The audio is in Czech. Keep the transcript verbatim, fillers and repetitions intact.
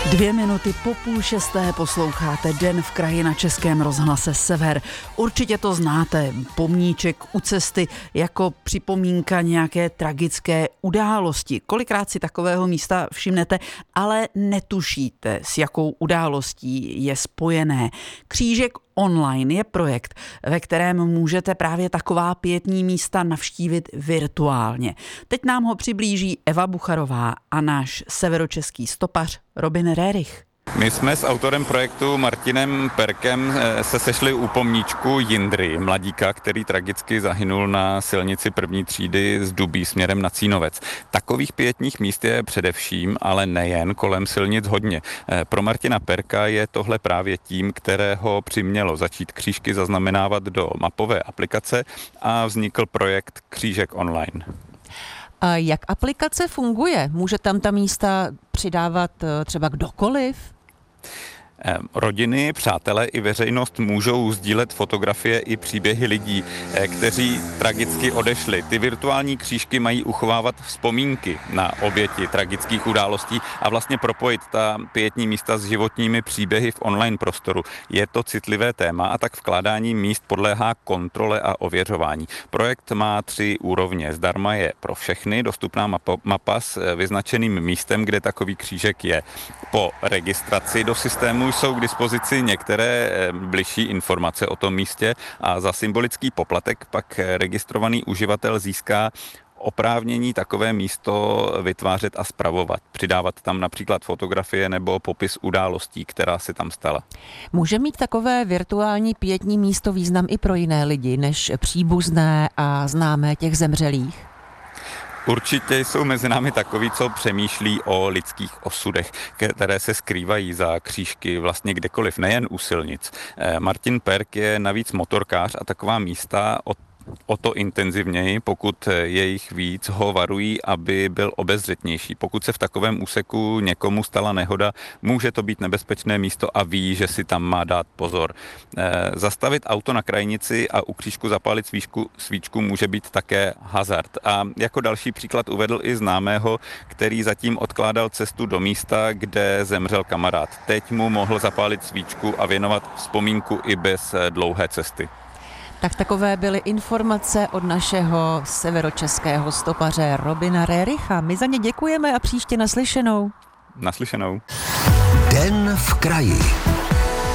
Dvě minuty po půl šesté posloucháte Den v kraji na Českém rozhlase Sever. Určitě to znáte, pomníček u cesty jako připomínka nějaké tragické události. Kolikrát si takového místa všimnete, ale netušíte, s jakou událostí je spojené. Křížek online je projekt, ve kterém můžete právě taková pietní místa navštívit virtuálně. Teď nám ho přiblíží Eva Bucharová a náš severočeský stopař Robin Rerich. My jsme s autorem projektu Martinem Perkem se sešli u pomníčku Jindry, mladíka, který tragicky zahynul na silnici první třídy z Dubí směrem na Cínovec. Takových pietních míst je především, ale nejen, kolem silnic hodně. Pro Martina Perka je tohle právě tím, kterého přimělo začít křížky zaznamenávat do mapové aplikace a vznikl projekt Křížek online. A jak aplikace funguje? Může tam ta místa přidávat třeba kdokoliv? Rodiny, přátelé i veřejnost můžou sdílet fotografie i příběhy lidí, kteří tragicky odešli. Ty virtuální křížky mají uchovávat vzpomínky na oběti tragických událostí a vlastně propojit ta pietní místa s životními příběhy v online prostoru. Je to citlivé téma a tak vkládání míst podléhá kontrole a ověřování. Projekt má tři úrovně. Zdarma je pro všechny dostupná mapa, mapa s vyznačeným místem, kde takový křížek je. Po registraci do systému jsou k dispozici některé bližší informace o tom místě a za symbolický poplatek pak registrovaný uživatel získá oprávnění takové místo vytvářet a spravovat. Přidávat tam například fotografie nebo popis událostí, která se tam stala. Může mít takové virtuální pietní místo význam i pro jiné lidi, než příbuzné a známé těch zemřelých? Určitě jsou mezi námi takoví, co přemýšlí o lidských osudech, které se skrývají za křížky vlastně kdekoliv, nejen u silnic. Martin Perk je navíc motorkář a taková místa od o to intenzivněji, pokud je jich víc, ho varují, aby byl obezřetnější. Pokud se v takovém úseku někomu stala nehoda, může to být nebezpečné místo a ví, že si tam má dát pozor. E, zastavit auto na krajnici a u křížku zapálit svíčku, svíčku může být také hazard. A jako další příklad uvedl i známého, který zatím odkládal cestu do místa, kde zemřel kamarád. Teď mu mohl zapálit svíčku a věnovat vzpomínku i bez dlouhé cesty. Tak takové byly informace od našeho severočeského stopaře Robina Rericha. My za ně děkujeme a příště naslyšenou. Naslyšenou. Den v kraji.